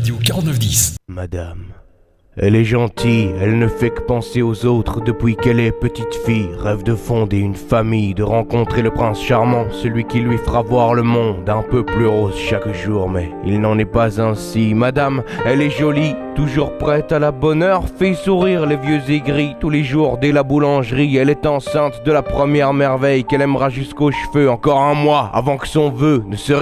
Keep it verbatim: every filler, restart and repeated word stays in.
Radio quarante-neuf dix. Madame, elle est gentille, elle ne fait que penser aux autres depuis qu'elle est petite fille. Rêve de fonder une famille, de rencontrer le prince charmant, celui qui lui fera voir le monde un peu plus rose chaque jour. Mais il n'en est pas ainsi. Madame, elle est jolie, toujours prête à la bonne heure, fait sourire les vieux aigris tous les jours dès la boulangerie. Elle est enceinte de la première merveille qu'elle aimera jusqu'aux cheveux. Encore un mois avant que son vœu ne se